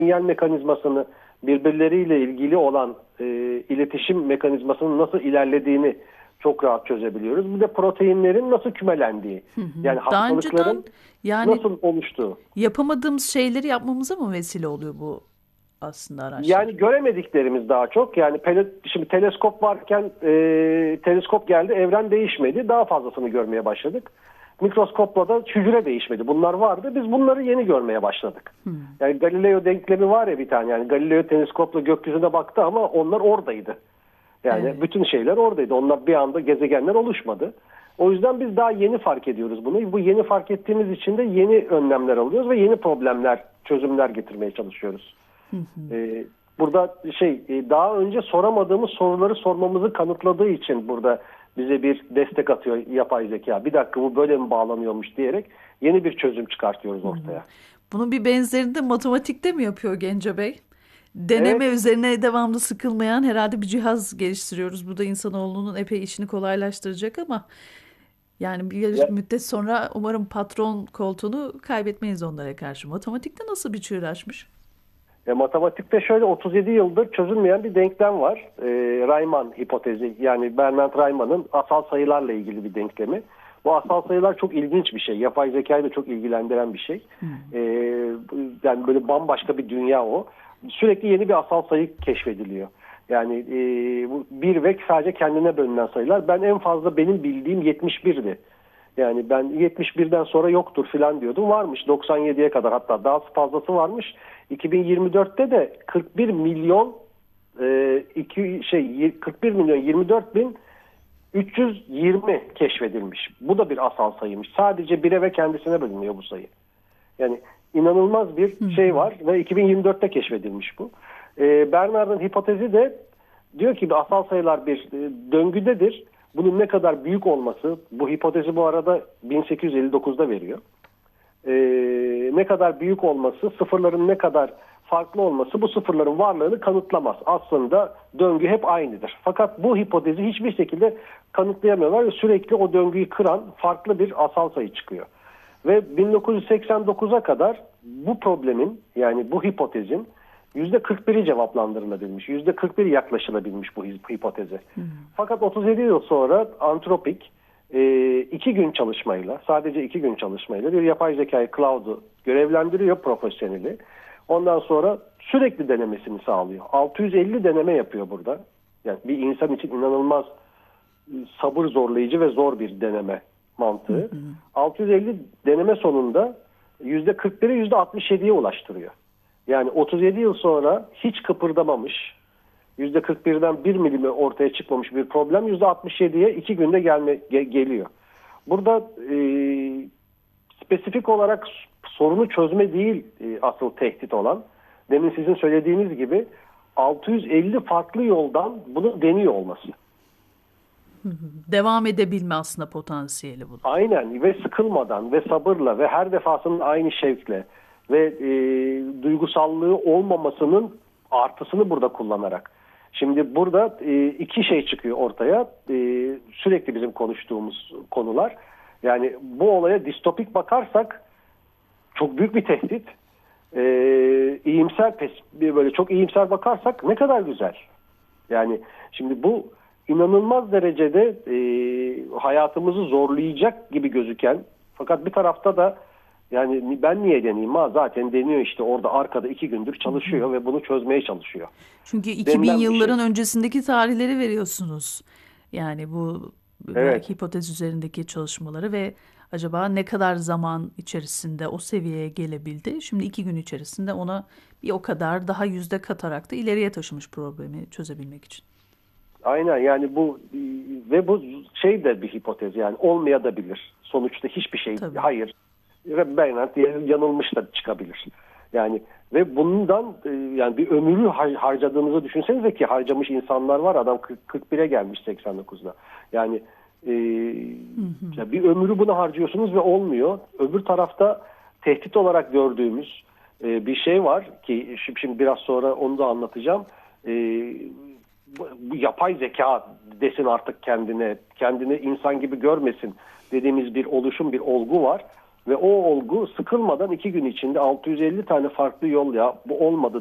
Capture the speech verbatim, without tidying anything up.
sinyal mekanizmasını, birbirleriyle ilgili olan e, iletişim mekanizmasının nasıl ilerlediğini çok rahat çözebiliyoruz. Bir de proteinlerin nasıl kümelendiği, Hı hı. yani Daha hastalıkların önceden yani nasıl oluştuğu. yapamadığımız şeyleri yapmamıza mı vesile oluyor bu aslında araçlar? Yani göremediklerimiz daha çok. Yani pele, şimdi teleskop varken e, teleskop geldi, evren değişmedi. Daha fazlasını görmeye başladık. Mikroskopla da hücre değişmedi. Bunlar vardı. Biz bunları yeni görmeye başladık. Hmm. Yani Galileo denklemi var ya bir tane. Yani Galileo teleskopla gökyüzüne baktı ama onlar oradaydı. Yani Evet. bütün şeyler oradaydı. Onlar bir anda gezegenler oluşmadı. O yüzden biz daha yeni fark ediyoruz bunu. Bu yeni fark ettiğimiz için de yeni önlemler alıyoruz ve yeni problemler, çözümler getirmeye çalışıyoruz. Hı hı. Ee, burada şey daha önce soramadığımız soruları sormamızı kanıtladığı için burada bize bir destek atıyor yapay zeka. Bir dakika bu böyle mi bağlanıyormuş diyerek yeni bir çözüm çıkartıyoruz ortaya. Hı. Bunun bir benzerini de matematikte mi yapıyor Gence Bey? Deneme Evet. üzerine devamlı sıkılmayan herhalde bir cihaz geliştiriyoruz. Bu da insanoğlunun epey işini kolaylaştıracak ama yani bir Ya, müddet sonra umarım patron koltuğunu kaybetmeyiz onlara karşı. Matematikte nasıl bir çığır açmış? ya matematikte şöyle otuz yedi yıldır çözülmeyen bir denklem var. Ee, Riemann hipotezi, yani Bernard Riemann'ın asal sayılarla ilgili bir denklemi. Bu asal sayılar çok ilginç bir şey. Yapay zekayı da çok ilgilendiren bir şey. Hmm. Ee, yani böyle bambaşka bir dünya o. Sürekli yeni bir asal sayı keşfediliyor. Yani e, bu bir ve sadece kendine bölünen sayılar. Ben en fazla benim bildiğim yetmiş birdi. Yani ben yetmiş birden sonra yoktur filan diyordum. Varmış doksan yediye kadar, hatta daha fazlası varmış. iki bin yirmi dörtte de kırk bir milyon e, iki şey kırk bir milyon yirmi dört bin üç yüz yirmi keşfedilmiş. Bu da bir asal sayıymış. Sadece bire ve kendisine bölünüyor bu sayı. Yani inanılmaz bir şey var ve iki bin yirmi dörtte keşfedilmiş bu. E, Bernard'ın hipotezi de diyor ki asal sayılar bir e, döngüdedir. Bunun ne kadar büyük olması, bu hipotezi bu arada bin sekiz yüz elli dokuzda veriyor. E, ne kadar büyük olması, sıfırların ne kadar farklı olması bu sıfırların varlığını kanıtlamaz. Aslında döngü hep aynıdır. Fakat bu hipotezi hiçbir şekilde kanıtlayamıyorlar ve sürekli o döngüyü kıran farklı bir asal sayı çıkıyor. Ve bin dokuz yüz seksen dokuza kadar bu problemin, yani bu hipotezin yüzde kırk biri cevaplandırılabilmiş, yüzde kırk bir yaklaşılabilmiş bu hipoteze. Hmm. Fakat otuz yedi yıl sonra Antropik e, iki gün çalışmayla, sadece iki gün çalışmayla bir yapay zekayı, Cloud'u görevlendiriyor, profesyoneli. Ondan sonra sürekli denemesini sağlıyor. altı yüz elli deneme yapıyor burada. Yani bir insan için inanılmaz sabır zorlayıcı ve zor bir deneme mantığı. Hı hı. altı yüz elli deneme sonunda yüzde kırk biri yüzde altmış yediye ulaştırıyor. Yani otuz yedi yıl sonra hiç kıpırdamamış, yüzde kırk birden bir milimi ortaya çıkmamış bir problem yüzde altmış yediye iki günde gelme, ge, geliyor. Burada e, spesifik olarak sorunu çözme değil e, asıl tehdit olan, demin sizin söylediğiniz gibi altı yüz elli farklı yoldan bunu deniyor olması. Devam edebilme aslında potansiyeli bu. Aynen, ve sıkılmadan ve sabırla ve her defasında aynı şevkle ve e, duygusallığı olmamasının artısını burada kullanarak. Şimdi burada e, iki şey çıkıyor ortaya. E, sürekli bizim konuştuğumuz konular. Yani bu olaya distopik bakarsak çok büyük bir tehdit. E, iyimser, böyle çok iyimser bakarsak ne kadar güzel. Yani şimdi bu inanılmaz derecede e, hayatımızı zorlayacak gibi gözüken, fakat bir tarafta da yani ben niye deneyeyim ha, zaten deniyor işte orada arkada iki gündür çalışıyor, hı hı, ve bunu çözmeye çalışıyor. Çünkü iki bin yılların şey. öncesindeki tarihleri veriyorsunuz. Yani bu evet. hipotez üzerindeki çalışmaları ve acaba ne kadar zaman içerisinde o seviyeye gelebildi? Şimdi iki gün içerisinde ona bir o kadar daha yüzde katarak da ileriye taşımış problemi çözebilmek için. Aynen, yani bu ve bu şey de bir hipotez, yani olmayabilir. Sonuçta hiçbir şey, tabii, hayır. Ve Bernard yanılmış da çıkabilir. Yani ve bundan yani bir ömrü harcadığınızı düşünsenize, ki harcamış insanlar var. Adam kırk bire gelmiş seksen dokuzda. Yani e, hı hı. bir ömrü buna harcıyorsunuz ve olmuyor. Öbür tarafta tehdit olarak gördüğümüz e, bir şey var ki şimdi biraz sonra onu da anlatacağım. E, bu, bu yapay zeka desin artık kendine, kendini insan gibi görmesin dediğimiz bir oluşum, bir olgu var. Ve o olgu sıkılmadan iki gün içinde altı yüz elli tane farklı yol, ya bu olmadı